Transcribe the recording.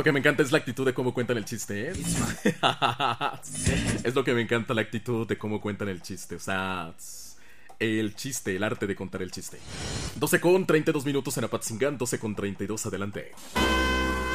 que me encanta es la actitud de cómo cuentan el chiste, ¿eh? Es lo que me encanta, la actitud de cómo cuentan el chiste. O sea, el chiste, el arte de contar el chiste. 12 con 32 minutos en Apatzingán, 12 con 32, adelante.